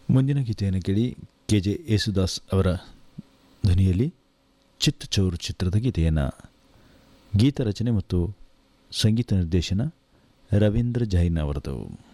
ಮುಂದಿನ ಗೀತೆಯನ್ನು ಕೇಳಿ KJ ಯೇಸುದಾಸ್ ಅವರ ಧ್ವನಿಯಲ್ಲಿ ಚಿತ್ತಚೌರ್ ಚಿತ್ರದ ಗೀತೆಯನ್ನು. ಗೀತ ರಚನೆ ಮತ್ತು ಸಂಗೀತ ನಿರ್ದೇಶನ ರವೀಂದ್ರ ಜೈನ್ ಅವರದು.